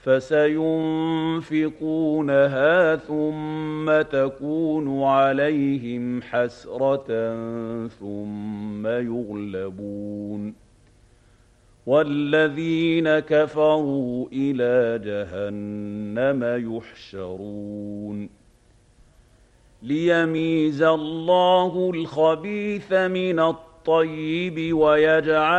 فسينفقونها ثم تكون عليهم حسرة ثم يغلبون والذين كفروا إلى جهنم يحشرون ليميز الله الخبيث من الطيب ويجعل